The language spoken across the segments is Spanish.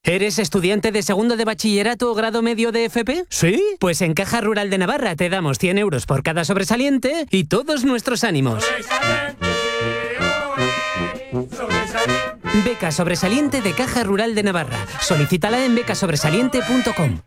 ¿Eres estudiante de segundo de bachillerato o grado medio de FP? ¿Sí? Pues en Caja Rural de Navarra te damos 100 euros por cada sobresaliente y todos nuestros ánimos. Beca sobresaliente de Caja Rural de Navarra. Solicítala en becasobresaliente.com.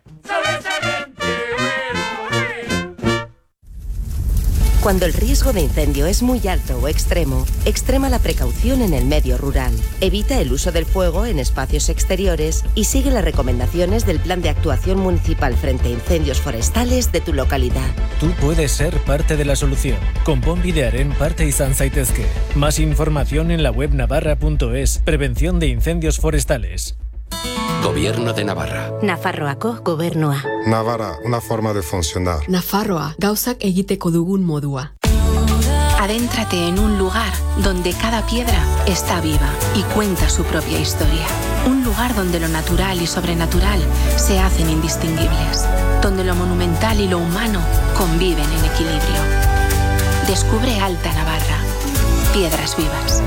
Cuando el riesgo de incendio es muy alto o extremo, extrema la precaución en el medio rural. Evita el uso del fuego en espacios exteriores y sigue las recomendaciones del Plan de Actuación Municipal frente a incendios forestales de tu localidad. Tú puedes ser parte de la solución. Konpon bidearen parte izan zaitezke. Más información en la web navarra.es. Prevención de incendios forestales. Gobierno de Navarra. Nafarroako gobernua. Navarra, una forma de funcionar. Nafarroa, gauzak egiteko dugun modua. Adéntrate en un lugar donde cada piedra está viva y cuenta su propia historia. Un lugar donde lo natural y sobrenatural se hacen indistinguibles. Donde lo monumental y lo humano conviven en equilibrio. Descubre Alta Navarra. Piedras vivas.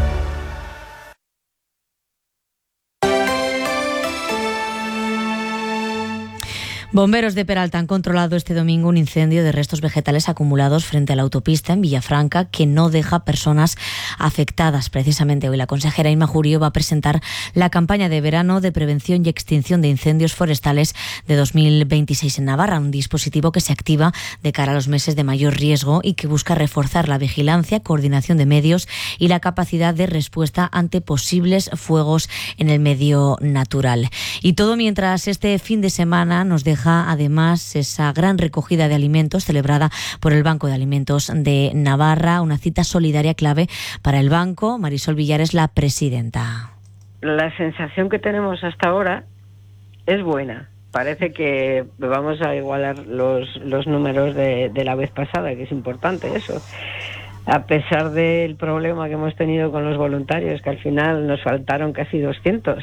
Bomberos de Peralta han controlado este domingo un incendio de restos vegetales acumulados frente a la autopista en Villafranca que no deja personas afectadas. Precisamente hoy la consejera Inma Jurío va a presentar la campaña de verano de prevención y extinción de incendios forestales de 2026 en Navarra, un dispositivo que se activa de cara a los meses de mayor riesgo y que busca reforzar la vigilancia, coordinación de medios y la capacidad de respuesta ante posibles fuegos en el medio natural. Y todo mientras este fin de semana nos deja además esa gran recogida de alimentos celebrada por el Banco de Alimentos de Navarra, una cita solidaria clave para el banco. Marisol Villar es la presidenta. La sensación que tenemos hasta ahora es buena. Parece que vamos a igualar los números de la vez pasada, que es importante eso. A pesar del problema que hemos tenido con los voluntarios, que al final nos faltaron casi 200.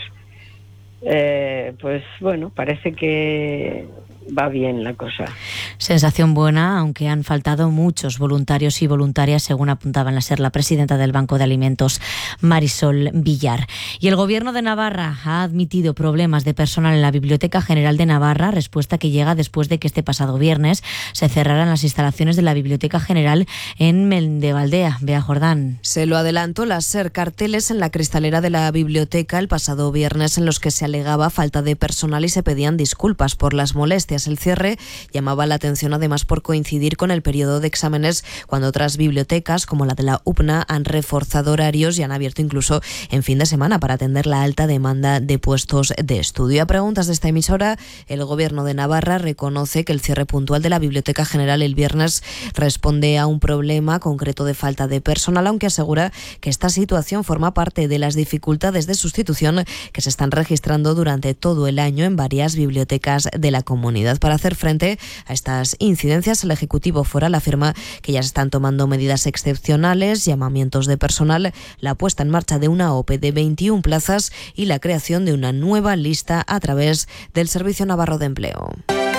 Pues bueno, parece que va bien la cosa. Sensación buena, aunque han faltado muchos voluntarios y voluntarias, según apuntaba en la SER la presidenta del Banco de Alimentos, Marisol Villar. Y el Gobierno de Navarra ha admitido problemas de personal en la Biblioteca General de Navarra, respuesta que llega después de que este pasado viernes se cerraran las instalaciones de la Biblioteca General en Mendevaldea. Bea Jordán. Se lo adelantó la SER, carteles en la cristalera de la biblioteca el pasado viernes en los que se alegaba falta de personal y se pedían disculpas por las molestias. El cierre llamaba la atención además por coincidir con el periodo de exámenes, cuando otras bibliotecas como la de la UPNA han reforzado horarios y han abierto incluso en fin de semana para atender la alta demanda de puestos de estudio. A preguntas de esta emisora, el Gobierno de Navarra reconoce que el cierre puntual de la Biblioteca General el viernes responde a un problema concreto de falta de personal, aunque asegura que esta situación forma parte de las dificultades de sustitución que se están registrando durante todo el año en varias bibliotecas de la comunidad. Para hacer frente a estas incidencias, el Ejecutivo Foral afirma que ya se están tomando medidas excepcionales, llamamientos de personal, la puesta en marcha de una OPE de 21 plazas y la creación de una nueva lista a través del Servicio Navarro de Empleo.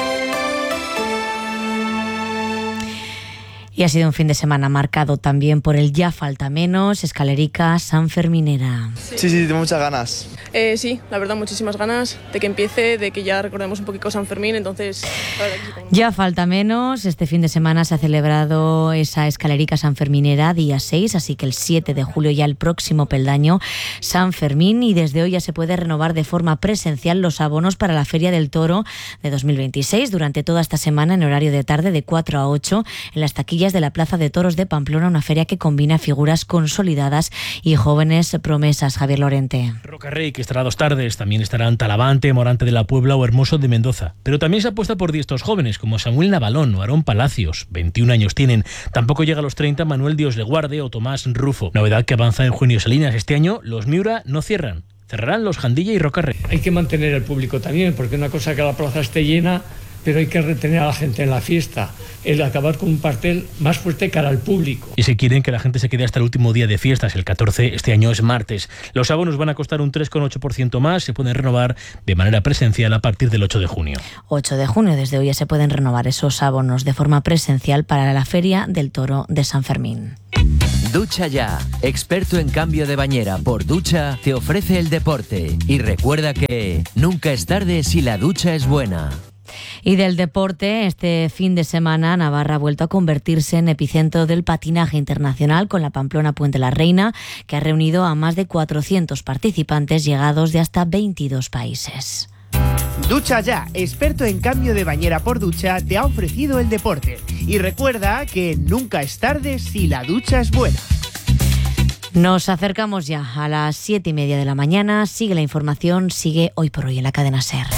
Y ha sido un fin de semana marcado también por el Ya Falta Menos, Escalerica Sanferminera. Sí, tengo muchas ganas. Sí, la verdad, muchísimas ganas de que empiece, de que ya recordemos un poquito San Fermín, entonces... Ya falta menos. Este fin de semana se ha celebrado esa Escalerica Sanferminera día 6, así que el 7 de julio ya el próximo peldaño San Fermín, y desde hoy ya se puede renovar de forma presencial los abonos para la Feria del Toro de 2026 durante toda esta semana en horario de tarde de 4 a 8 en las taquillas de la Plaza de Toros de Pamplona, una feria que combina figuras consolidadas y jóvenes promesas. Javier Lorente. Rocarrey, que estará 2 tardes, también estarán Talavante, Morante de la Puebla o Hermoso de Mendoza. Pero también se apuesta por diestos jóvenes como Samuel Navalón o Aarón Palacios, 21 años tienen. Tampoco llega a los 30 Manuel Dios le Guarde o Tomás Rufo. Novedad que avanza en Junio Salinas. Este año los Miura no cierran. Cerrarán los Jandilla y Rocarrey. Hay que mantener el público también, porque una cosa que la plaza esté llena, pero hay que retener a la gente en la fiesta, el acabar con un pastel más fuerte cara al público. Y si quieren que la gente se quede hasta el último día de fiestas, el 14, este año es martes. Los abonos van a costar un 3,8% más, se pueden renovar de manera presencial a partir del 8 de junio. 8 de junio, desde hoy ya se pueden renovar esos abonos de forma presencial para la Feria del Toro de San Fermín. Ducha Ya, experto en cambio de bañera por ducha, te ofrece el deporte. Y recuerda que nunca es tarde si la ducha es buena. Y del deporte, este fin de semana Navarra ha vuelto a convertirse en epicentro del patinaje internacional con la Pamplona Puente la Reina, que ha reunido a más de 400 participantes llegados de hasta 22 países. Ducha Ya, experto en cambio de bañera por ducha, te ha ofrecido el deporte. Y recuerda que nunca es tarde si la ducha es buena. Nos acercamos ya a las 7:30 de la mañana. Sigue la información, sigue Hoy por Hoy en la cadena SER.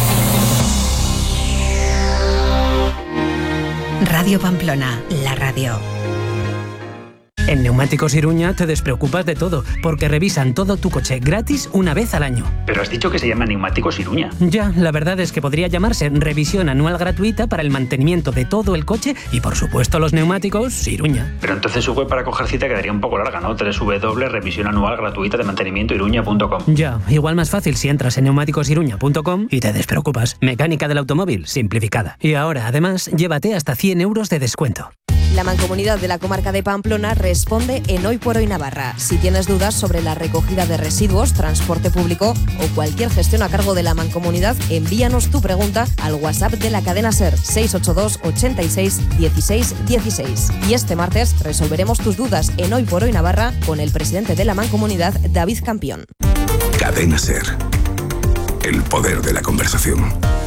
Radio Pamplona, la radio. En Neumáticos Iruña te despreocupas de todo, porque revisan todo tu coche gratis una vez al año. Pero has dicho que se llama Neumáticos Iruña. Ya, la verdad es que podría llamarse revisión anual gratuita para el mantenimiento de todo el coche y, por supuesto, los neumáticos Iruña. Pero entonces su web para coger cita quedaría un poco larga, ¿no? www.revisionanualgratuita de mantenimientoiruña.com. Ya, igual más fácil si entras en neumáticosiruña.com y te despreocupas. Mecánica del automóvil simplificada. Y ahora, además, llévate hasta 100 euros de descuento. La Mancomunidad de la Comarca de Pamplona responde en Hoy por Hoy Navarra. Si tienes dudas sobre la recogida de residuos, transporte público o cualquier gestión a cargo de la Mancomunidad, envíanos tu pregunta al WhatsApp de la cadena SER 682 86 16 16. Y este martes resolveremos tus dudas en Hoy por Hoy Navarra con el presidente de la Mancomunidad, David Campión. Cadena SER. El poder de la conversación.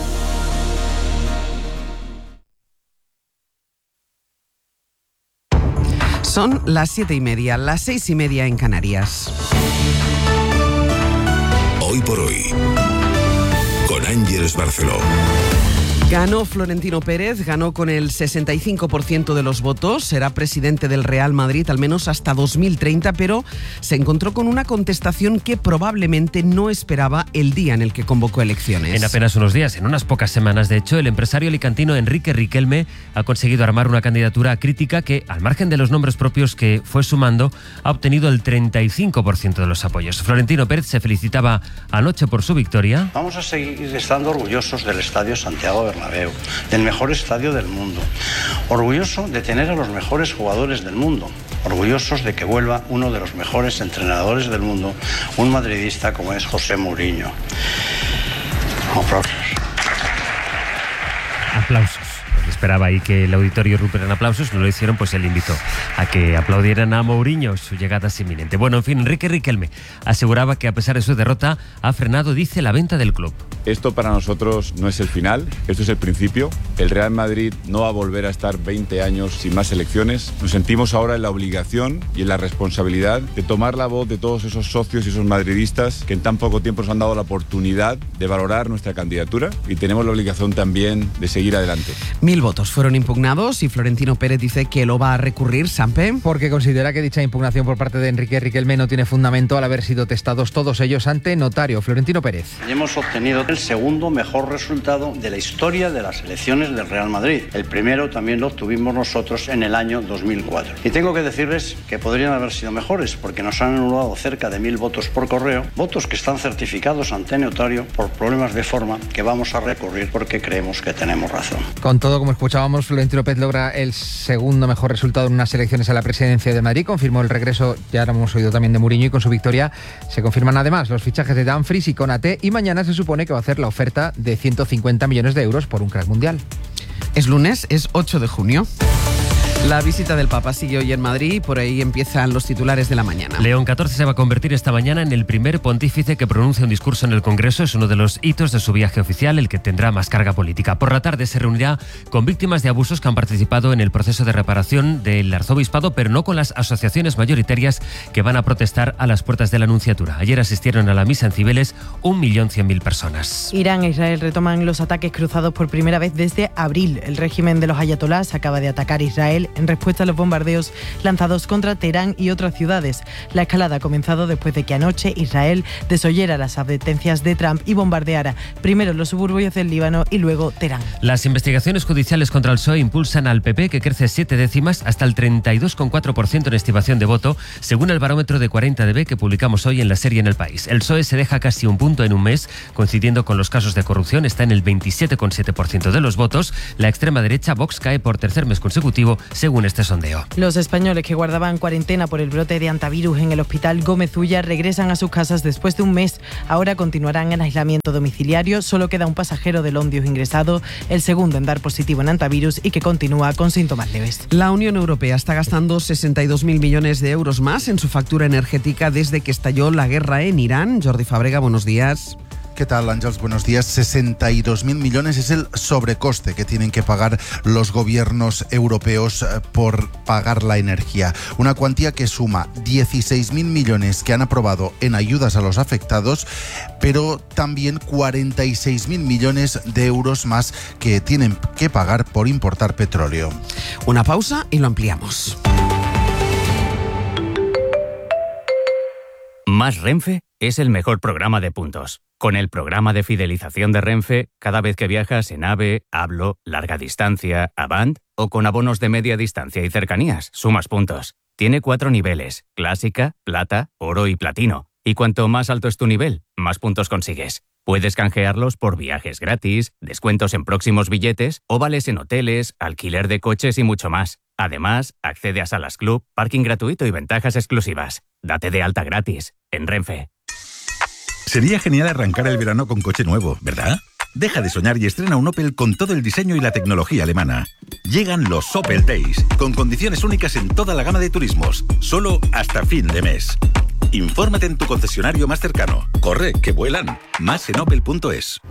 Son las 7:30, las 6:30 en Canarias. Hoy por Hoy, con Ángeles Barceló. Ganó Florentino Pérez, ganó con el 65% de los votos, será presidente del Real Madrid al menos hasta 2030, pero se encontró con una contestación que probablemente no esperaba el día en el que convocó elecciones. En apenas unos días, en unas pocas semanas de hecho, el empresario alicantino Enrique Riquelme ha conseguido armar una candidatura crítica que, al margen de los nombres propios que fue sumando, ha obtenido el 35% de los apoyos. Florentino Pérez se felicitaba anoche por su victoria. Vamos a seguir estando orgullosos del Estadio Santiago Bernabéu, del mejor estadio del mundo, orgulloso de tener a los mejores jugadores del mundo, orgullosos de que vuelva uno de los mejores entrenadores del mundo, un madridista como es José Mourinho. Aplausos. Esperaba ahí que el auditorio rompiera en aplausos, no lo hicieron, pues él invitó a que aplaudieran a Mourinho, su llegada es inminente. Bueno, en fin, Enrique Riquelme aseguraba que a pesar de su derrota ha frenado, dice, la venta del club. Esto para nosotros no es el final, esto es el principio. El Real Madrid no va a volver a estar 20 años sin más elecciones. Nos sentimos ahora en la obligación y en la responsabilidad de tomar la voz de todos esos socios y esos madridistas que en tan poco tiempo nos han dado la oportunidad de valorar nuestra candidatura y tenemos la obligación también de seguir adelante. 1000 votos fueron impugnados y Florentino Pérez dice que lo va a recurrir, Sampe. Porque considera que dicha impugnación por parte de Enrique Riquelme no tiene fundamento al haber sido testados todos ellos ante notario. Florentino Pérez. Hemos obtenido el segundo mejor resultado de la historia de las elecciones del Real Madrid. El primero también lo obtuvimos nosotros en el año 2004. Y tengo que decirles que podrían haber sido mejores porque nos han anulado cerca de 1000 votos por correo, votos que están certificados ante notario por problemas de forma que vamos a recurrir porque creemos que tenemos razón. Con todo, como escuchábamos, Florentino Pérez logra el segundo mejor resultado en unas elecciones a la presidencia de Madrid. Confirmó el regreso, ya lo hemos oído también, de Mourinho, y con su victoria se confirman además los fichajes de Dumfries y Konaté, y mañana se supone que va a hacer la oferta de 150 millones de euros por un crack mundial. Es lunes, es 8 de junio. La visita del Papa sigue hoy en Madrid y por ahí empiezan los titulares de la mañana. León XIV se va a convertir esta mañana en el primer pontífice que pronuncia un discurso en el Congreso. Es uno de los hitos de su viaje oficial, el que tendrá más carga política. Por la tarde se reunirá con víctimas de abusos que han participado en el proceso de reparación del arzobispado, pero no con las asociaciones mayoritarias que van a protestar a las puertas de la Nunciatura. Ayer asistieron a la misa en Cibeles 1.100.000 personas. Irán e Israel retoman los ataques cruzados por primera vez desde abril. El régimen de los ayatolás acaba de atacar Israel en respuesta a los bombardeos lanzados contra Teherán y otras ciudades. La escalada ha comenzado después de que anoche Israel desoyera las advertencias de Trump y bombardeara primero los suburbios del Líbano y luego Teherán. Las investigaciones judiciales contra el PSOE impulsan al PP, que crece 7 décimas hasta el 32,4% en estimación de voto, según el barómetro de 40dB que publicamos hoy en la serie En el País. El PSOE se deja casi un punto en un mes, coincidiendo con los casos de corrupción, está en el 27,7% de los votos. La extrema derecha, Vox, cae por tercer mes consecutivo, según este sondeo. Los españoles que guardaban cuarentena por el brote de hantavirus en el hospital Gómez Ulla regresan a sus casas después de un mes. Ahora continuarán en aislamiento domiciliario. Solo queda un pasajero del Ondius ingresado, el segundo en dar positivo en hantavirus y que continúa con síntomas leves. La Unión Europea está gastando 62.000 millones de euros más en su factura energética desde que estalló la guerra en Irán. Jordi Fabrega, buenos días. ¿Qué tal, Ángels? Buenos días. 62.000 millones es el sobrecoste que tienen que pagar los gobiernos europeos por pagar la energía. Una cuantía que suma 16.000 millones que han aprobado en ayudas a los afectados, pero también 46.000 millones de euros más que tienen que pagar por importar petróleo. Una pausa y lo ampliamos. Más Renfe es el mejor programa de puntos. Con el programa de fidelización de Renfe, cada vez que viajas en AVE, Hablo, Larga Distancia, Avant o con abonos de media distancia y cercanías, sumas puntos. Tiene 4 niveles: Clásica, Plata, Oro y Platino. Y cuanto más alto es tu nivel, más puntos consigues. Puedes canjearlos por viajes gratis, descuentos en próximos billetes o vales en hoteles, alquiler de coches y mucho más. Además, accede a salas club, parking gratuito y ventajas exclusivas. Date de alta gratis en Renfe. Sería genial arrancar el verano con coche nuevo, ¿verdad? Deja de soñar y estrena un Opel con todo el diseño y la tecnología alemana. Llegan los Opel Days, con condiciones únicas en toda la gama de turismos, solo hasta fin de mes. Infórmate en tu concesionario más cercano. Corre, que vuelan. Más en opel.es.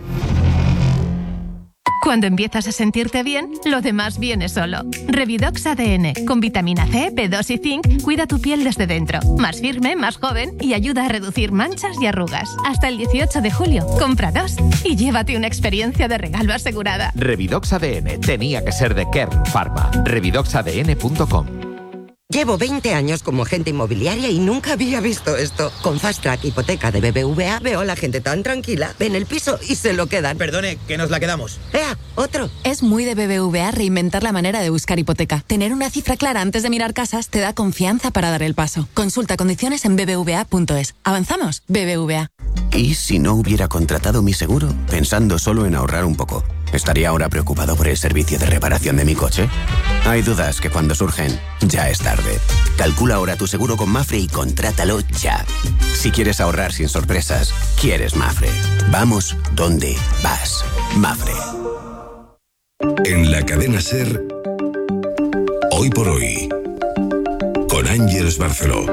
Cuando empiezas a sentirte bien, lo demás viene solo. Revidox ADN, con vitamina C, B2 y zinc, cuida tu piel desde dentro. Más firme, más joven y ayuda a reducir manchas y arrugas. Hasta el 18 de julio, compra 2 y llévate una experiencia de regalo asegurada. Revidox ADN tenía que ser de Kern Pharma. Revidoxadn.com. Llevo 20 años como agente inmobiliaria y nunca había visto esto. Con Fast Track Hipoteca de BBVA veo a la gente tan tranquila, ven el piso y se lo quedan. Perdone, que nos la quedamos. ¡Ea! ¡Otro! Es muy de BBVA reinventar la manera de buscar hipoteca. Tener una cifra clara antes de mirar casas te da confianza para dar el paso. Consulta condiciones en bbva.es. ¿Avanzamos? BBVA. ¿Y si no hubiera contratado mi seguro, pensando solo en ahorrar un poco? ¿Estaría ahora preocupado por el servicio de reparación de mi coche? Hay dudas que cuando surgen, ya es tarde. Calcula ahora tu seguro con Mafre y contrátalo ya. Si quieres ahorrar sin sorpresas, quieres Mafre. Vamos donde vas. Mafre. En la cadena SER, Hoy por Hoy, con Ángeles Barceló.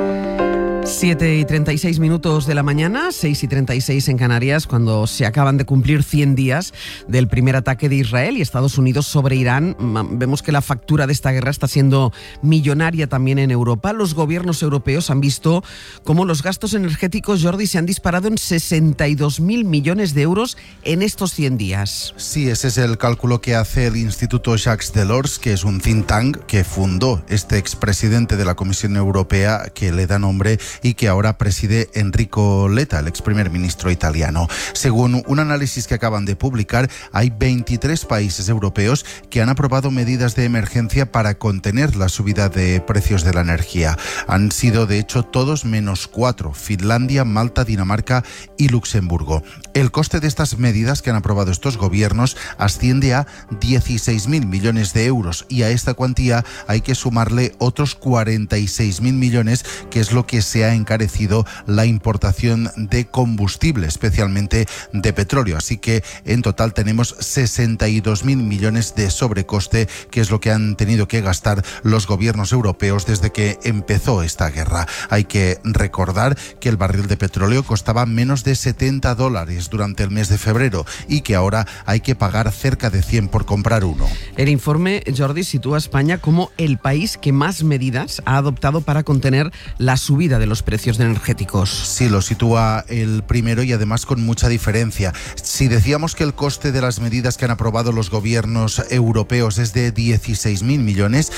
7:36 de la mañana, 6:36 en Canarias, cuando se acaban de cumplir 100 días del primer ataque de Israel y Estados Unidos sobre Irán. Vemos que la factura de esta guerra está siendo millonaria también en Europa. Los gobiernos europeos han visto cómo los gastos energéticos, Jordi, se han disparado en 62.000 millones de euros en estos 100 días. Sí, ese es el cálculo que hace el Instituto Jacques Delors, que es un think tank que fundó este expresidente de la Comisión Europea, que le da nombre y que ahora preside Enrico Letta, el ex primer ministro italiano. Según un análisis que acaban de publicar, hay 23 países europeos que han aprobado medidas de emergencia para contener la subida de precios de la energía. Han sido, de hecho, todos menos 4: Finlandia, Malta, Dinamarca y Luxemburgo. El coste de estas medidas que han aprobado estos gobiernos asciende a 16.000 millones de euros y a esta cuantía hay que sumarle otros 46.000 millones, que es lo que se ha encarecido la importación de combustible, especialmente de petróleo. Así que en total tenemos 62.000 millones de sobrecoste, que es lo que han tenido que gastar los gobiernos europeos desde que empezó esta guerra. Hay que recordar que el barril de petróleo costaba menos de $70 durante el mes de febrero y que ahora hay que pagar cerca de 100 por comprar uno. El informe, Jordi, sitúa a España como el país que más medidas ha adoptado para contener la subida de los precios energéticos. Sí, lo sitúa el primero y además con mucha diferencia. Si decíamos que el coste de las medidas que han aprobado los gobiernos europeos es de 16.000 millones,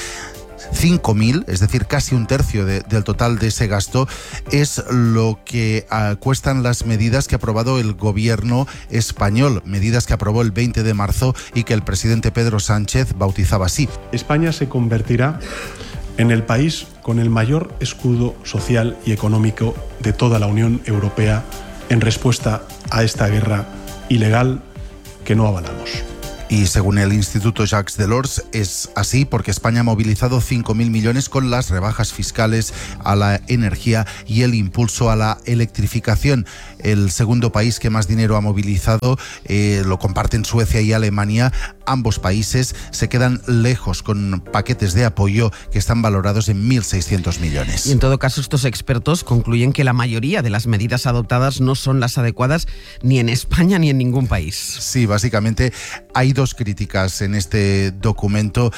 5.000, es decir, casi un tercio del total de ese gasto, es lo que cuestan las medidas que ha aprobado el gobierno español, medidas que aprobó el 20 de marzo y que el presidente Pedro Sánchez bautizaba así. España se convertirá en el país con el mayor escudo social y económico de toda la Unión Europea en respuesta a esta guerra ilegal que no avalamos. Y según el Instituto Jacques Delors es así porque España ha movilizado 5.000 millones con las rebajas fiscales a la energía y el impulso a la electrificación. El segundo país que más dinero ha movilizado lo comparten Suecia y Alemania. Ambos países se quedan lejos con paquetes de apoyo que están valorados en 1.600 millones. Y en todo caso, estos expertos concluyen que la mayoría de las medidas adoptadas no son las adecuadas ni en España ni en ningún país. Sí, básicamente hay dos críticas en este documento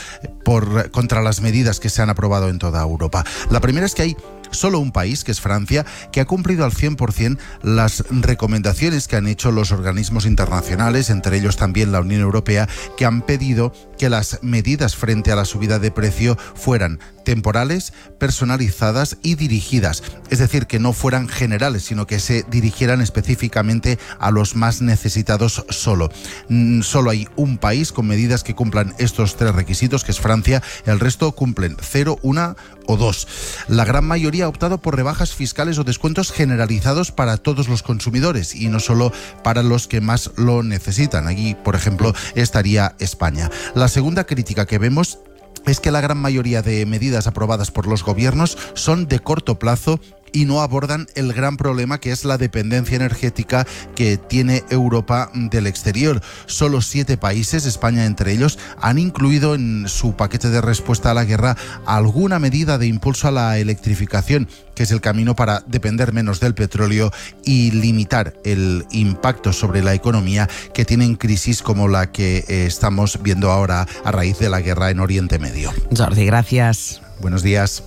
contra las medidas que se han aprobado en toda Europa. La primera es que hay solo un país, que es Francia, que ha cumplido al 100% las recomendaciones que han hecho los organismos internacionales, entre ellos también la Unión Europea, que han pedido que las medidas frente a la subida de precio fueran temporales, personalizadas y dirigidas. Es decir, que no fueran generales, sino que se dirigieran específicamente a los más necesitados solo. Solo hay un país con medidas que cumplan estos tres requisitos, que es Francia. El resto cumplen 0, 1 o 2. La gran mayoría ha optado por rebajas fiscales o descuentos generalizados para todos los consumidores y no solo para los que más lo necesitan. Aquí, por ejemplo, estaría España. La segunda crítica que vemos es que la gran mayoría de medidas aprobadas por los gobiernos son de corto plazo y no abordan el gran problema que es la dependencia energética que tiene Europa del exterior. Solo 7 países, España entre ellos, han incluido en su paquete de respuesta a la guerra alguna medida de impulso a la electrificación, que es el camino para depender menos del petróleo y limitar el impacto sobre la economía que tienen crisis como la que estamos viendo ahora a raíz de la guerra en Oriente Medio. Jordi, gracias. Buenos días.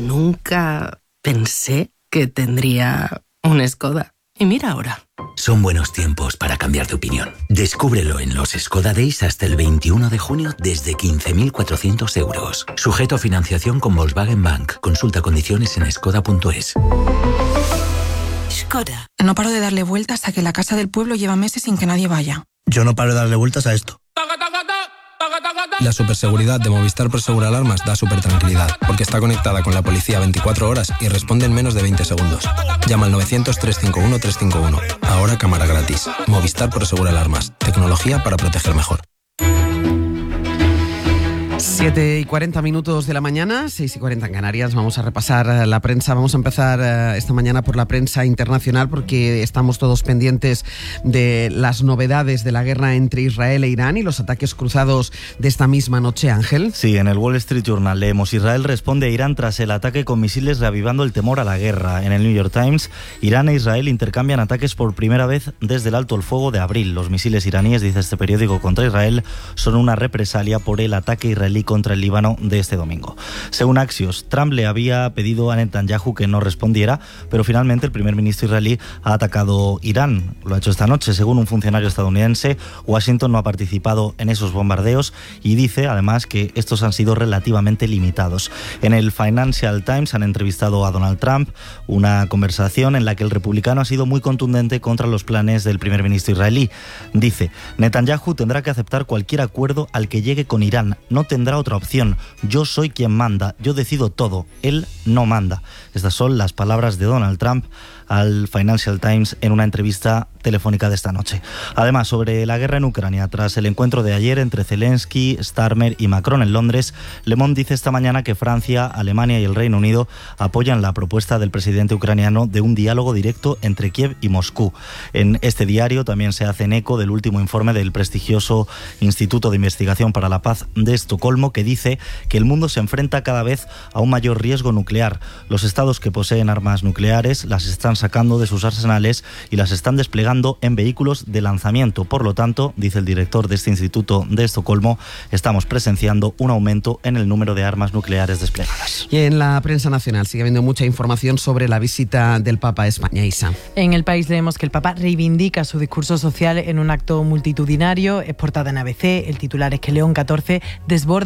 Nunca pensé que tendría un Skoda. Y mira ahora. Son buenos tiempos para cambiar de opinión. Descúbrelo en los Skoda Days hasta el 21 de junio desde 15.400 euros. Sujeto a financiación con Volkswagen Bank. Consulta condiciones en skoda.es. Skoda. No paro de darle vueltas a que la casa del pueblo lleva meses sin que nadie vaya. Yo no paro de darle vueltas a esto. La superseguridad de Movistar Prosegur Alarmas da supertranquilidad, porque está conectada con la policía 24 horas y responde en menos de 20 segundos. Llama al 900-351-351. Ahora cámara gratis. Movistar Prosegur Alarmas. Tecnología para proteger mejor. 7:40 de la mañana, 6:40 en Canarias. Vamos a repasar la prensa. Vamos a empezar esta mañana por la prensa internacional porque estamos todos pendientes de las novedades de la guerra entre Israel e Irán y los ataques cruzados de esta misma noche, Ángel. Sí, en el Wall Street Journal leemos: Israel responde a Irán tras el ataque con misiles, reavivando el temor a la guerra. En el New York Times, Irán e Israel intercambian ataques por primera vez desde el alto el fuego de abril. Los misiles iraníes, dice este periódico, contra Israel son una represalia por el ataque israelí contra el Líbano de este domingo. Según Axios, Trump le había pedido a Netanyahu que no respondiera, pero finalmente el primer ministro israelí ha atacado Irán. Lo ha hecho esta noche. Según un funcionario estadounidense, Washington no ha participado en esos bombardeos y dice además que estos han sido relativamente limitados. En el Financial Times han entrevistado a Donald Trump, una conversación en la que el republicano ha sido muy contundente contra los planes del primer ministro israelí. Dice: Netanyahu tendrá que aceptar cualquier acuerdo al que llegue con Irán. No tendrá otra opción. Yo soy quien manda, yo decido todo, él no manda. Estas son las palabras de Donald Trump al Financial Times en una entrevista telefónica de esta noche. Además, sobre la guerra en Ucrania, tras el encuentro de ayer entre Zelensky, Starmer y Macron en Londres, Le Monde dice esta mañana que Francia, Alemania y el Reino Unido apoyan la propuesta del presidente ucraniano de un diálogo directo entre Kiev y Moscú. En este diario también se hacen eco del último informe del prestigioso Instituto de Investigación para la Paz de Estocolmo, que dice que el mundo se enfrenta cada vez a un mayor riesgo nuclear. Los estados que poseen armas nucleares las están sacando de sus arsenales y las están desplegando en vehículos de lanzamiento. Por lo tanto, dice el director de este Instituto de Estocolmo, estamos presenciando un aumento en el número de armas nucleares desplegadas. Y en la prensa nacional sigue habiendo mucha información sobre la visita del Papa a España. Isa. En El País leemos que el Papa reivindica su discurso social en un acto multitudinario. Es portada en ABC. El titular es que León XIV desborda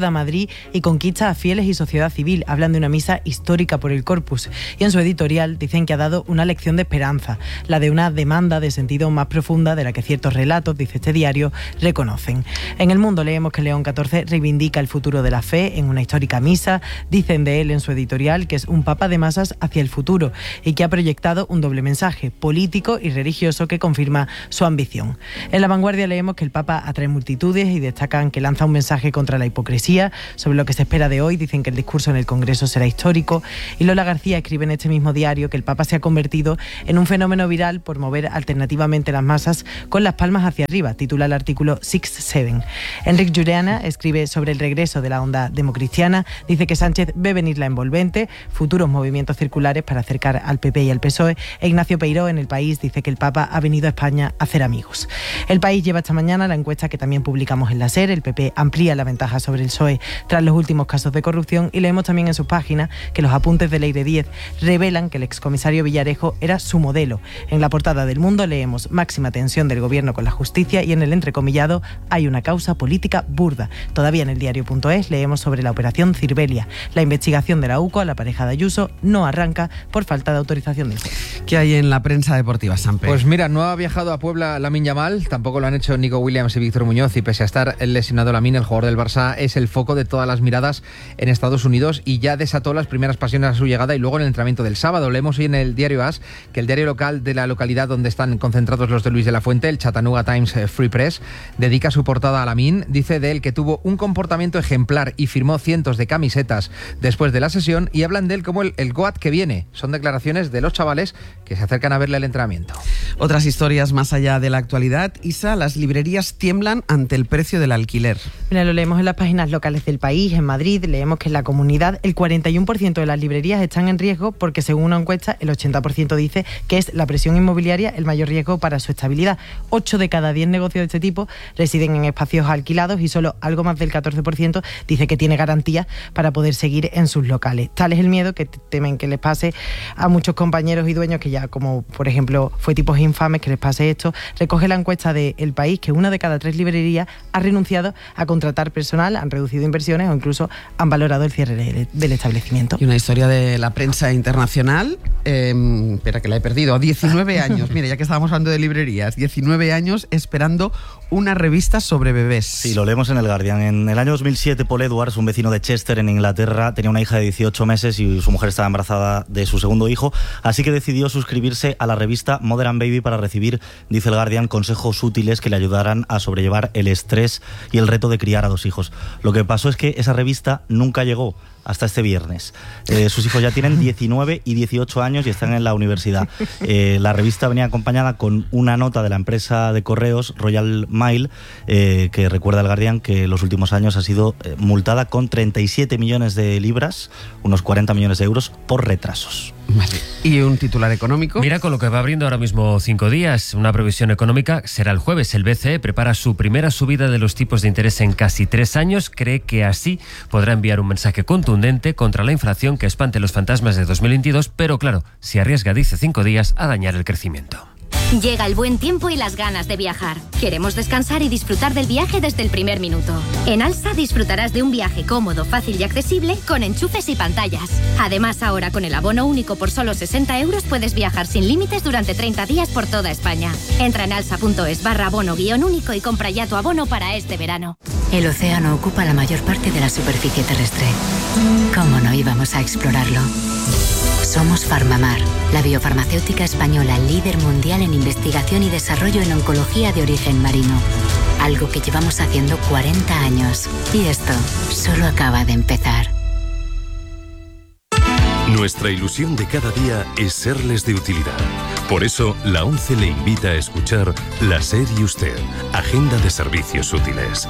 recuerda a Madrid y conquista a fieles y sociedad civil. Hablan de una misa histórica por el Corpus. Y en su editorial dicen que ha dado una lección de esperanza, la de una demanda de sentido más profunda de la que ciertos relatos, dice este diario, reconocen. En El Mundo leemos que León XIV reivindica el futuro de la fe en una histórica misa. Dicen de él en su editorial que es un papa de masas hacia el futuro y que ha proyectado un doble mensaje, político y religioso, que confirma su ambición. En La Vanguardia leemos que el papa atrae multitudes y destacan que lanza un mensaje contra la hipocresía. Sobre lo que se espera de hoy, dicen que el discurso en el Congreso será histórico. Y Lola García escribe en este mismo diario que el papa se ha convertido en un fenómeno viral por mover alternativamente las masas con las palmas hacia arriba, titula el artículo 6-7. Enric Jureana escribe sobre el regreso de la onda democristiana. Dice que Sánchez ve venir la envolvente, futuros movimientos circulares para acercar al PP y al PSOE. E Ignacio Peiró en El País dice que el Papa ha venido a España a hacer amigos. El País lleva esta mañana la encuesta que también publicamos en la SER. El PP amplía la ventaja sobre el PSOE tras los últimos casos de corrupción, y leemos también en sus páginas que los apuntes de Leire Díez revelan que el excomisario Villarejo era su modelo. En la portada del Mundo leemos máxima tensión del gobierno con la justicia, y en el entrecomillado hay una causa política burda. Todavía en el diario.es leemos sobre la operación Cirbelia. La investigación de la UCO a la pareja de Ayuso no arranca por falta de autorización del juez. ¿Qué hay en la prensa deportiva, Sampe? Pues mira, no ha viajado a Puebla Lamine Yamal, tampoco lo han hecho Nico Williams y Víctor Muñoz, y pese a estar lesionado Lamine, el jugador del Barça es el foco de todas las miradas en Estados Unidos y ya desató las primeras pasiones a su llegada y luego en el entrenamiento del sábado. Leemos hoy en el diario AS que el diario local de la localidad donde están concentrados los de Luis de la Fuente, el Chattanooga Times Free Press, dedica su portada a Lamine. Dice de él que tuvo un comportamiento ejemplar y firmó cientos de camisetas después de la sesión, y hablan de él como el GOAT que viene. Son declaraciones de los chavales que se acercan a verle el entrenamiento. Otras historias más allá de la actualidad. Isa, las librerías tiemblan ante el precio del alquiler. Mira, lo leemos en las páginas locales del País. En Madrid leemos que en la comunidad el 41% de las librerías están en riesgo porque, según una encuesta, el 80% dice que es la presión inmobiliaria el mayor riesgo para su estabilidad. 8 de cada 10 negocios de este tipo residen en espacios alquilados y solo algo más del 14% dice que tiene garantías para poder seguir en sus locales. Tal es el miedo que temen que les pase a muchos compañeros y dueños que ya, como por ejemplo fue Tipos Infames, que les pase esto. Recoge la encuesta de El País que 1 de cada 3 librerías ha renunciado a contratar personal, han reducido inversiones o incluso han valorado el cierre del establecimiento. Y una historia de la prensa internacional, espera que la he perdido, 19 años, mira, ya que estábamos hablando de librerías, 19 años esperando una revista sobre bebés. Sí, lo leemos en el Guardian. En el año 2007, Paul Edwards, un vecino de Chester en Inglaterra, tenía una hija de 18 meses y su mujer estaba embarazada de su segundo hijo, así que decidió suscribirse a la revista Mother and Baby para recibir, dice el Guardian, consejos útiles que le ayudaran a sobrellevar el estrés y el reto de criar a 2 hijos. Lo que pasó es que esa revista nunca llegó hasta este viernes. Sus hijos ya tienen 19 y 18 años y están en la universidad. La revista venía acompañada con una nota de la empresa de correos Royal Mail, que recuerda al Guardian que en los últimos años ha sido multada con 37 millones de libras, unos 40 millones de euros, por retrasos. Vale. ¿Y un titular económico? Mira con lo que va abriendo ahora mismo 5 días. Una previsión económica será el jueves. El BCE prepara su primera subida de los tipos de interés en casi 3 años. Cree que así podrá enviar un mensaje contundente contra la inflación que espante los fantasmas de 2022, pero claro, se arriesga, dice 5 días, a dañar el crecimiento. Llega el buen tiempo y las ganas de viajar. Queremos descansar y disfrutar del viaje desde el primer minuto. En Alsa disfrutarás de un viaje cómodo, fácil y accesible con enchufes y pantallas. Además, ahora con el abono único por solo 60 euros puedes viajar sin límites durante 30 días por toda España. Entra en alsa.es/abono-único y compra ya tu abono para este verano. El océano ocupa la mayor parte de la superficie terrestre. ¿Cómo no íbamos a explorarlo? Somos Farmamar, la biofarmacéutica española líder mundial en investigación y desarrollo en oncología de origen marino. Algo que llevamos haciendo 40 años. Y esto solo acaba de empezar. Nuestra ilusión de cada día es serles de utilidad. Por eso, la ONCE le invita a escuchar La SER y Usted, Agenda de Servicios Útiles.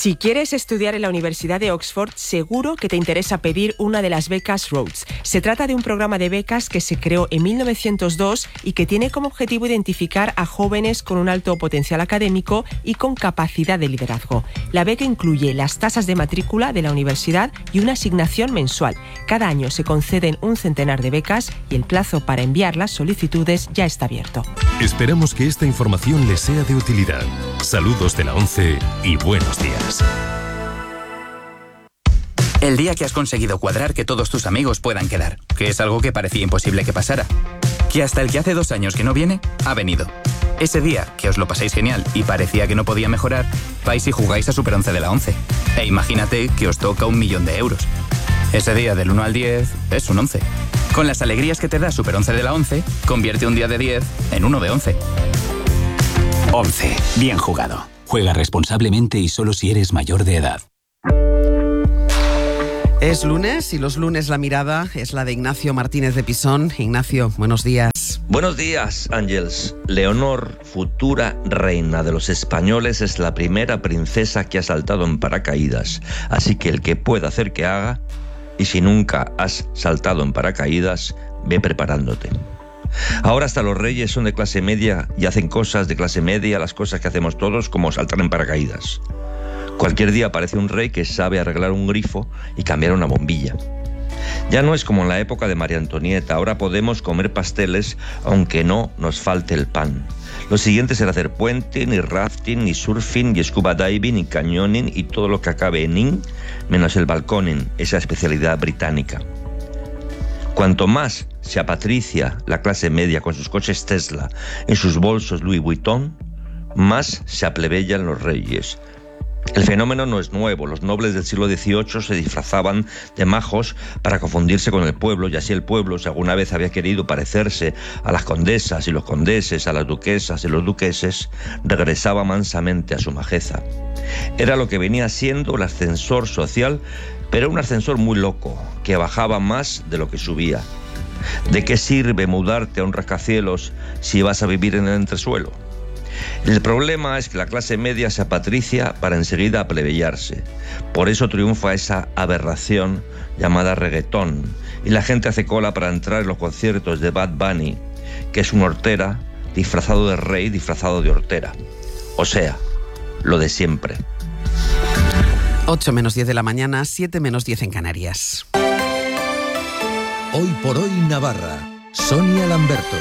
Si quieres estudiar en la Universidad de Oxford, seguro que te interesa pedir una de las becas Rhodes. Se trata de un programa de becas que se creó en 1902 y que tiene como objetivo identificar a jóvenes con un alto potencial académico y con capacidad de liderazgo. La beca incluye las tasas de matrícula de la universidad y una asignación mensual. Cada año se conceden un centenar de becas y el plazo para enviar las solicitudes ya está abierto. Esperamos que esta información les sea de utilidad. Saludos de la ONCE y buenos días. El día que has conseguido cuadrar que todos tus amigos puedan quedar, que es algo que parecía imposible que pasara. Que hasta el que hace 2 años que no viene, ha venido. Ese día que os lo pasáis genial y parecía que no podía mejorar, vais y jugáis a Super 11 de la ONCE. E imagínate que os toca 1 millón de euros. Ese día del 1 al 10 es un 11. Con las alegrías que te da Super 11 de la ONCE, convierte un día de 10 en uno de 11. 11. Bien jugado. Juega responsablemente y solo si eres mayor de edad. Es lunes y los lunes la mirada es la de Ignacio Martínez de Pisón. Ignacio, buenos días. Buenos días, Ángels. Leonor, futura reina de los españoles, es la primera princesa que ha saltado en paracaídas. Así que el que pueda hacer que haga, y si nunca has saltado en paracaídas, ve preparándote. Ahora hasta los reyes son de clase media y hacen cosas de clase media, las cosas que hacemos todos, como saltar en paracaídas. Cualquier día aparece un rey que sabe arreglar un grifo y cambiar una bombilla. Ya no es como en la época de María Antonieta, ahora podemos comer pasteles aunque no nos falte el pan. Lo siguiente será hacer puente, ni rafting, ni surfing, ni scuba diving, ni canyoning y todo lo que acabe en in, menos el balconing, esa especialidad británica. Cuanto más se apatricia la clase media con sus coches Tesla en sus bolsos Louis Vuitton, más se aplebeyan los reyes. El fenómeno no es nuevo. Los nobles del siglo XVIII se disfrazaban de majos para confundirse con el pueblo, y así el pueblo, si alguna vez había querido parecerse a las condesas y los condeses, a las duquesas y los duqueses, regresaba mansamente a su majeza. Era lo que venía siendo el ascensor social, pero un ascensor muy loco, que bajaba más de lo que subía. ¿De qué sirve mudarte a un rascacielos si vas a vivir en el entresuelo? El problema es que la clase media se apatricia para enseguida aplebeyarse. Por eso triunfa esa aberración llamada reggaetón, y la gente hace cola para entrar en los conciertos de Bad Bunny, que es un hortera disfrazado de rey, disfrazado de hortera. O sea, lo de siempre. 8 menos 10 de la mañana, 7 menos 10 en Canarias. Hoy por hoy Navarra. Sonia Lamberto.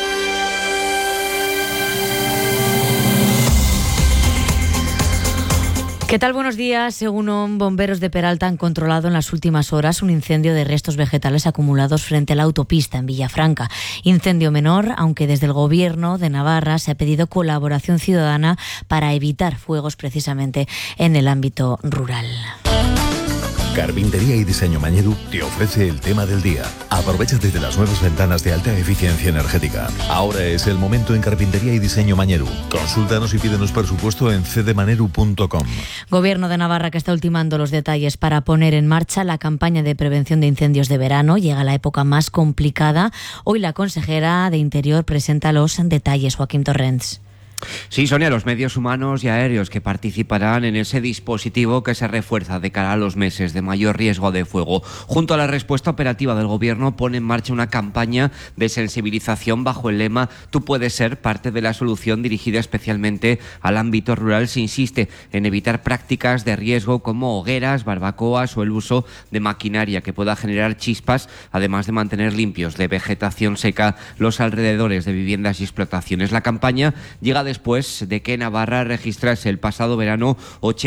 ¿Qué tal? Buenos días. Según bomberos de Peralta, han controlado en las últimas horas un incendio de restos vegetales acumulados frente a la autopista en Villafranca. Incendio menor, aunque desde el Gobierno de Navarra se ha pedido colaboración ciudadana para evitar fuegos precisamente en el ámbito rural. Carpintería y Diseño Mañedu te ofrece el tema del día. Aprovechate de las nuevas ventanas de alta eficiencia energética. Ahora es el momento en Carpintería y Diseño Mañedu. Consúltanos y pídenos presupuesto en cdemaneru.com. Gobierno de Navarra que está ultimando los detalles para poner en marcha la campaña de prevención de incendios de verano. Llega la época más complicada. Hoy la consejera de Interior presenta los detalles. Joaquín Torrents. Sí, Sonia, los medios humanos y aéreos que participarán en ese dispositivo que se refuerza de cara a los meses de mayor riesgo de fuego. Junto a la respuesta operativa del Gobierno, pone en marcha una campaña de sensibilización bajo el lema «Tú puedes ser parte de la solución», dirigida especialmente al ámbito rural. Se insiste en evitar prácticas de riesgo como hogueras, barbacoas o el uso de maquinaria que pueda generar chispas, además de mantener limpios de vegetación seca los alrededores de viviendas y explotaciones. La campaña llega después de que Navarra registrase el pasado verano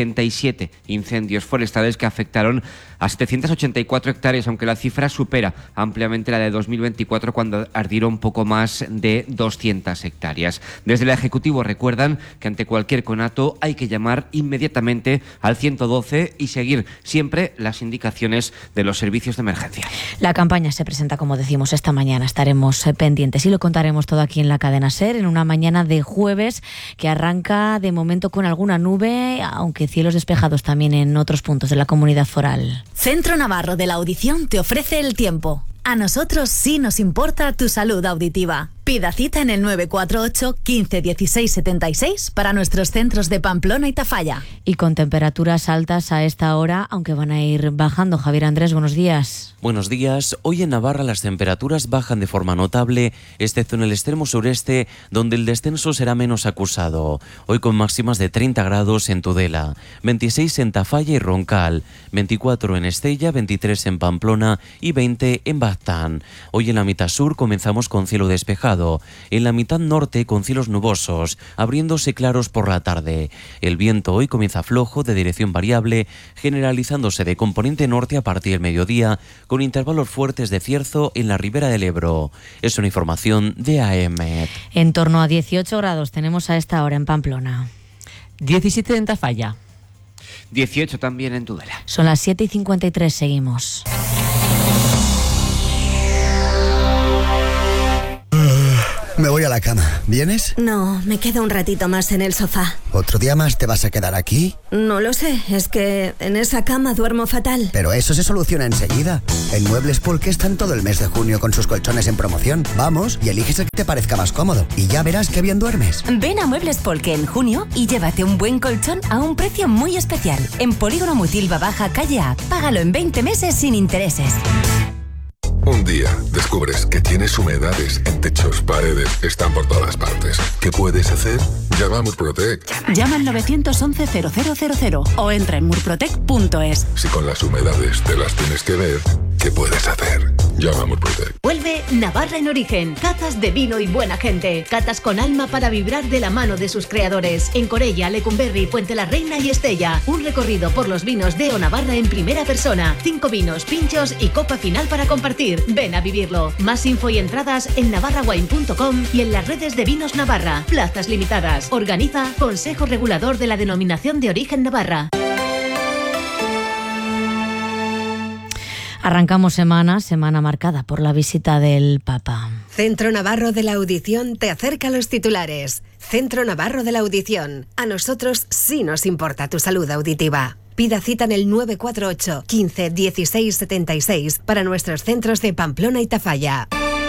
87 incendios forestales que afectaron a 784 hectáreas, aunque la cifra supera ampliamente la de 2024, cuando ardieron poco más de 200 hectáreas. Desde el Ejecutivo recuerdan que ante cualquier conato hay que llamar inmediatamente al 112 y seguir siempre las indicaciones de los servicios de emergencia. La campaña se presenta, como decimos, esta mañana. Estaremos pendientes y lo contaremos todo aquí en la cadena SER, en una mañana de jueves que arranca de momento con alguna nube, aunque cielos despejados también en otros puntos de la comunidad foral. Centro Navarro de la Audición te ofrece el tiempo. A nosotros sí nos importa tu salud auditiva. Pida cita en el 948 15 16 76 para nuestros centros de Pamplona y Tafalla. Y con temperaturas altas a esta hora, aunque van a ir bajando. Javier Andrés, buenos días. Buenos días. Hoy en Navarra las temperaturas bajan de forma notable, excepto en el extremo sureste, donde el descenso será menos acusado. Hoy con máximas de 30 grados en Tudela, 26 en Tafalla y Roncal, 24 en Estella, 23 en Pamplona y 20 en Baztán. Hoy en la mitad sur comenzamos con cielo despejado. En la mitad norte con cielos nubosos, abriéndose claros por la tarde. El viento hoy comienza flojo de dirección variable, generalizándose de componente norte a partir del mediodía, con intervalos fuertes de cierzo en la ribera del Ebro. Es una información de AEMET. En torno a 18 grados tenemos a esta hora en Pamplona. 17 en Tafalla. 18 también en Tudela. Son las 7:53, seguimos. Me voy a la cama. ¿Vienes? No, me quedo un ratito más en el sofá. ¿Otro día más te vas a quedar aquí? No lo sé, es que en esa cama duermo fatal. Pero eso se soluciona enseguida. En Muebles Polke están todo el mes de junio con sus colchones en promoción. Vamos y eliges el que te parezca más cómodo. Y ya verás qué bien duermes. Ven a Muebles Polke en junio y llévate un buen colchón a un precio muy especial. En Polígono Mutilva Baja, calle A. Págalo en 20 meses sin intereses. Un día descubres que tienes humedades en techos, paredes, están por todas partes. ¿Qué puedes hacer? Llama a Murprotec. Llama al 911-0000 o entra en murprotec.es. Si con las humedades te las tienes que ver, ¿qué puedes hacer? Llama a Murprotec. Vuelve Navarra en Origen. Catas de vino y buena gente. Catas con alma para vibrar de la mano de sus creadores. En Corella, Lecumberri, Puente la Reina y Estella. Un recorrido por los vinos de O Navarra en primera persona. 5 vinos, pinchos y copa final para compartir. Ven a vivirlo. Más info y entradas en navarrawine.com y en las redes de Vinos Navarra. Plazas limitadas. Organiza Consejo Regulador de la Denominación de Origen Navarra. Arrancamos semana marcada por la visita del Papa. Centro Navarro de la Audición te acerca a los titulares. Centro Navarro de la Audición. A nosotros sí nos importa tu salud auditiva. Pida cita en el 948 15 16 76 para nuestros centros de Pamplona y Tafalla.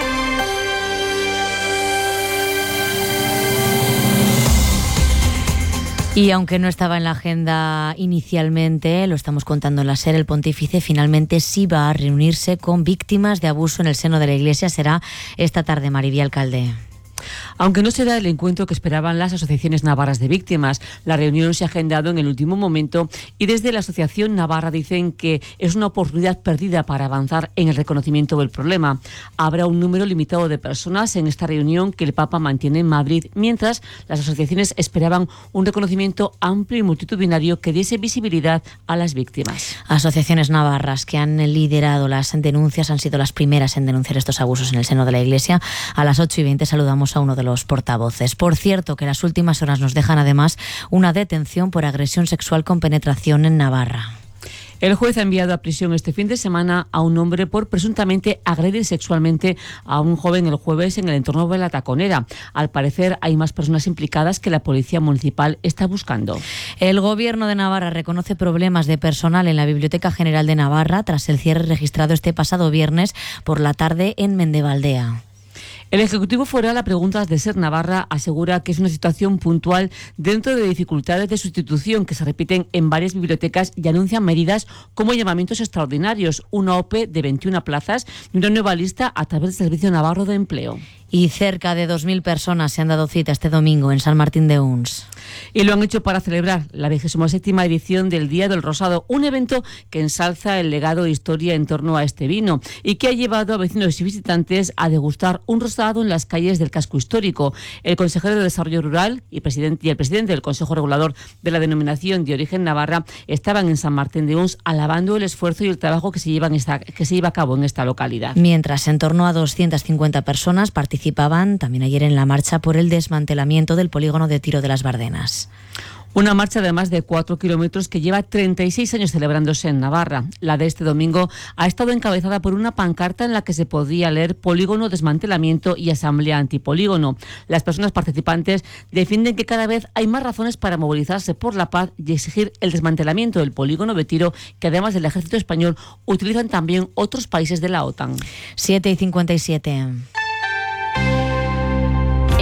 Y aunque no estaba en la agenda inicialmente, lo estamos contando en la SER, el pontífice finalmente sí va a reunirse con víctimas de abuso en el seno de la Iglesia. Será esta tarde, Maribí Alcalde. Aunque no será el encuentro que esperaban las asociaciones navarras de víctimas, la reunión se ha agendado en el último momento y desde la Asociación Navarra dicen que es una oportunidad perdida para avanzar en el reconocimiento del problema. Habrá un número limitado de personas en esta reunión que el Papa mantiene en Madrid, mientras las asociaciones esperaban un reconocimiento amplio y multitudinario que diese visibilidad a las víctimas. Asociaciones navarras que han liderado las denuncias han sido las primeras en denunciar estos abusos en el seno de la Iglesia. A las 8:20 saludamos a uno de los portavoces. Por cierto, que las últimas horas nos dejan además una detención por agresión sexual con penetración en Navarra. El juez ha enviado a prisión este fin de semana a un hombre por presuntamente agredir sexualmente a un joven el jueves en el entorno de La Taconera. Al parecer hay más personas implicadas que la Policía Municipal está buscando. El Gobierno de Navarra reconoce problemas de personal en la Biblioteca General de Navarra tras el cierre registrado este pasado viernes por la tarde en Mendevaldea. El Ejecutivo Foral a preguntas de SER Navarra asegura que es una situación puntual dentro de dificultades de sustitución que se repiten en varias bibliotecas y anuncian medidas como llamamientos extraordinarios, una OPE de 21 plazas y una nueva lista a través del Servicio Navarro de Empleo. Y cerca de 2.000 personas se han dado cita este domingo en San Martín de Uns. Y lo han hecho para celebrar la 27ª edición del Día del Rosado, un evento que ensalza el legado e historia en torno a este vino y que ha llevado a vecinos y visitantes a degustar un rosado en las calles del casco histórico. El consejero de Desarrollo Rural y el presidente del Consejo Regulador de la Denominación de Origen Navarra estaban en San Martín de Uns alabando el esfuerzo y el trabajo que se lleva a cabo en esta localidad. Mientras, en torno a 250 personas participaban también ayer en la marcha por el desmantelamiento del polígono de tiro de las Bardenas. Una marcha de más de 4 kilómetros que lleva 36 años celebrándose en Navarra. La de este domingo ha estado encabezada por una pancarta en la que se podía leer polígono, desmantelamiento y asamblea antipolígono. Las personas participantes defienden que cada vez hay más razones para movilizarse por la paz y exigir el desmantelamiento del polígono de tiro que además del ejército español utilizan también otros países de la OTAN. 7:57.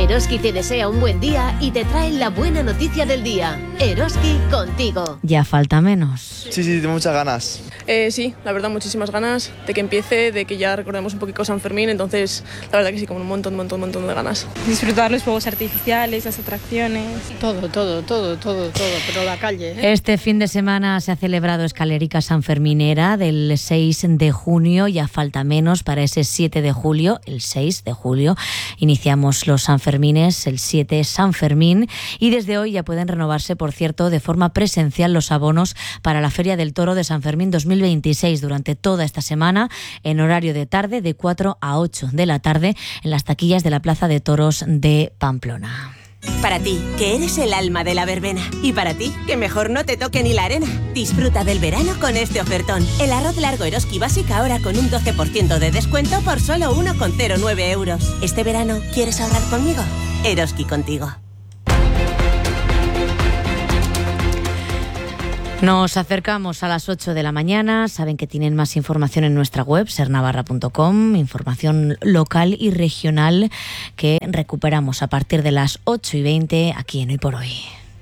Eroski te desea un buen día y te trae la buena noticia del día. Eroski contigo. Ya falta menos. Sí, tengo muchas ganas. Sí, la verdad, muchísimas ganas de que empiece, de que ya recordemos un poquito San Fermín, entonces la verdad que sí, como un montón de ganas. Disfrutar los fuegos artificiales, las atracciones, todo, pero la calle. Este fin de semana se ha celebrado Escalerica Sanferminera del 6 de junio, ya falta menos para ese 7 de julio, el 6 de julio. Iniciamos los Sanfermines, el 7 San Fermín, y desde hoy ya pueden renovarse, por cierto, de forma presencial los abonos para la Feria del Toro de San Fermín 2026 durante toda esta semana, en horario de tarde de 4 a 8 de la tarde en las taquillas de la Plaza de Toros de Pamplona. Para ti, que eres el alma de la verbena. Y para ti, que mejor no te toque ni la arena. Disfruta del verano con este ofertón. El arroz largo Eroski Basic ahora con un 12% de descuento por solo 1,09 euros. ¿Este verano quieres ahorrar conmigo? Eroski contigo. Nos acercamos a las 8 de la mañana. Saben que tienen más información en nuestra web, sernavarra.com, información local y regional que recuperamos a partir de las 8:20 aquí en Hoy por Hoy.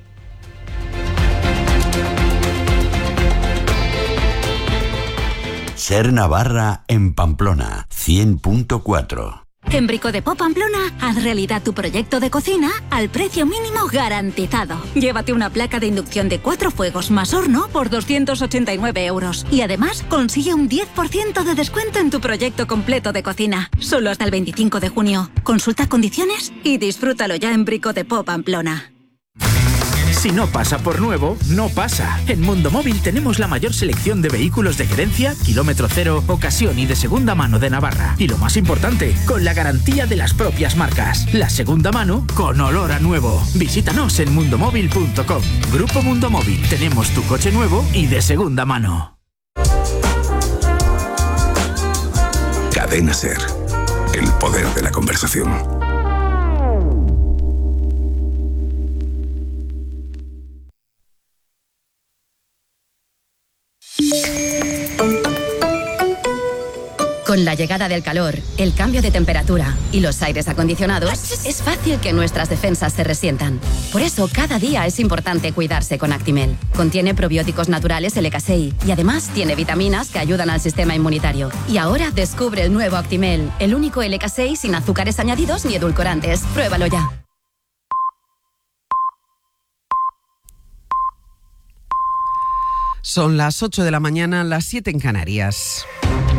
Ser Navarra en Pamplona, 100.4. En Brico de Po Pamplona, haz realidad tu proyecto de cocina al precio mínimo garantizado. Llévate una placa de inducción de 4 fuegos más horno por 289 euros. Y además, consigue un 10% de descuento en tu proyecto completo de cocina. Solo hasta el 25 de junio. Consulta condiciones y disfrútalo ya en Brico de Po Pamplona. Si no pasa por nuevo, no pasa. En Mundo Móvil tenemos la mayor selección de vehículos de gerencia, kilómetro cero, ocasión y de segunda mano de Navarra. Y lo más importante, con la garantía de las propias marcas. La segunda mano con olor a nuevo. Visítanos en mundomóvil.com. Grupo Mundo Móvil. Tenemos tu coche nuevo y de segunda mano. Cadena SER. El poder de la conversación. Con la llegada del calor, el cambio de temperatura y los aires acondicionados, es fácil que nuestras defensas se resientan. Por eso, cada día es importante cuidarse con Actimel. Contiene probióticos naturales LK6 y además tiene vitaminas que ayudan al sistema inmunitario. Y ahora descubre el nuevo Actimel, el único LK6 sin azúcares añadidos ni edulcorantes. Pruébalo ya. Son las 8 de la mañana, las 7 en Canarias.